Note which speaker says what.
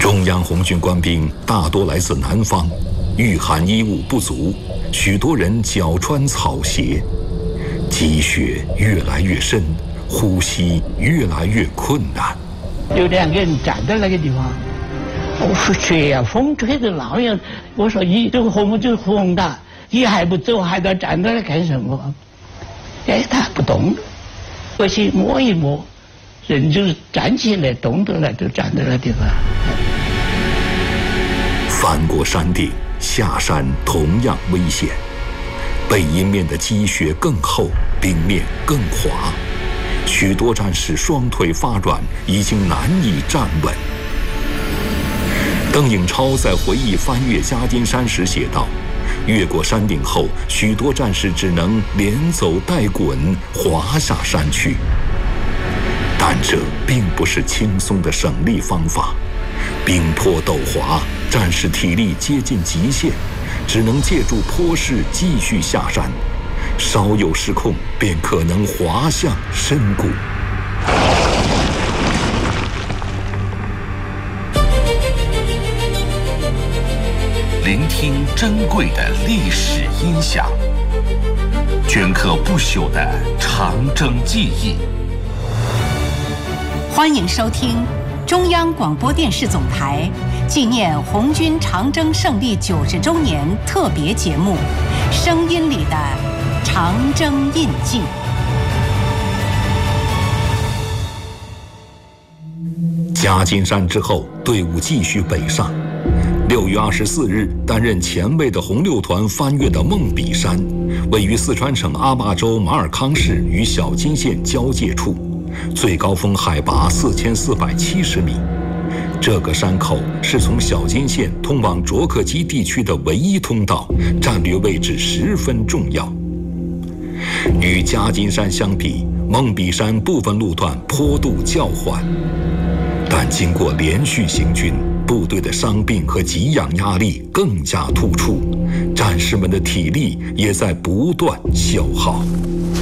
Speaker 1: 中央红军官兵大多来自南方，御寒衣物不足，许多人脚穿草鞋，积雪越来越深，呼吸越来越困难。
Speaker 2: 有2个人站在那个地方，我说雪呀，风吹得那样，我说你这个红就是红的，你还不走，还在站在那干什么？哎，他不动，我去摸一摸，人就站起来，动得来，就站在那地方。
Speaker 1: 翻过山顶，下山同样危险。背阴面的积雪更厚，冰面更滑，许多战士双腿发软，已经难以站稳。邓颖超在回忆翻越夹金山时写道：越过山顶后，许多战士只能连走带滚滑下山去。但这并不是轻松的省力方法，冰坡陡滑，战士体力接近极限，只能借助坡势继续下山，稍有失控便可能滑向深谷。
Speaker 3: 聆听珍贵的历史音响，镌刻不朽的长征记忆。
Speaker 4: 欢迎收听中央广播电视总台纪念红军长征胜利90周年特别节目《声音里的长征印记》。
Speaker 1: 夹金山之后，队伍继续北上。6月24日，担任前卫的红六团翻越的梦比山，位于四川省阿坝州马尔康市与小金县交界处，最高峰海拔4470米。这个山口是从小金县通往卓克基地区的唯一通道，战略位置十分重要。与夹金山相比，梦比山部分路段坡度较缓，但经过连续行军，部队的伤病和给养压力更加突出，战士们的体力也在不断消耗。